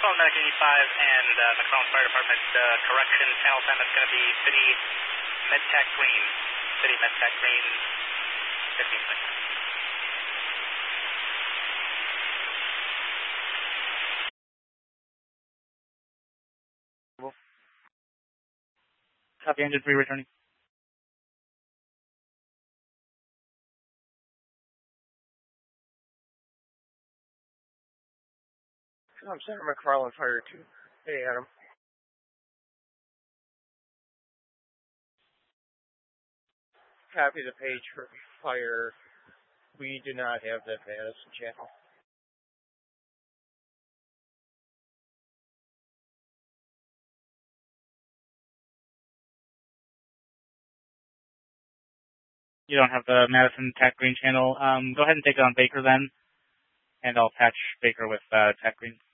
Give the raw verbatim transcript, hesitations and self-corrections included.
McClellan Medic eighty-five and uh, McClellan Fire Department uh, correction. Channel time is going to be City MedTech Green. City MedTech Green, fifteen seconds. Copy, engine three returning. I'm Center McFarland Fire two. Hey, Adam. Copy the page for fire. We do not have that Madison channel. You don't have the Madison Tech Green channel. Um, go ahead and take it on Baker then, and I'll patch Baker with uh, Tech Green.